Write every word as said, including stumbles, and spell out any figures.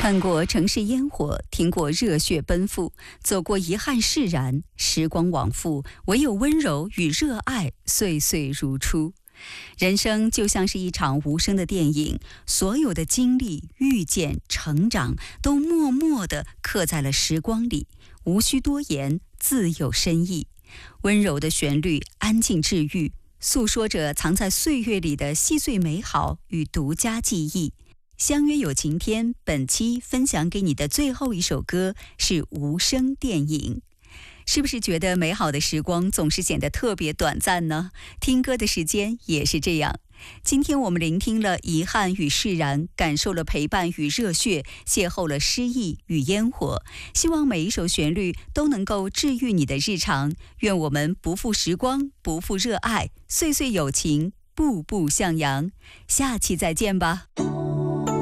看过城市烟火，听过热血奔赴，走过遗憾释然，时光往复，唯有温柔与热爱岁岁如初。人生就像是一场无声的电影，所有的经历、遇见、成长，都默默地刻在了时光里，无需多言，自有深意。温柔的旋律，安静治愈，诉说着藏在岁月里的细碎美好与独家记忆。相约有晴天，本期分享给你的最后一首歌是无声电影。是不是觉得美好的时光总是显得特别短暂呢？听歌的时间也是这样。今天我们聆听了遗憾与释然，感受了陪伴与热血，邂逅了诗意与烟火。希望每一首旋律都能够治愈你的日常。愿我们不负时光，不负热爱，岁岁有情，步步向阳。下期再见吧。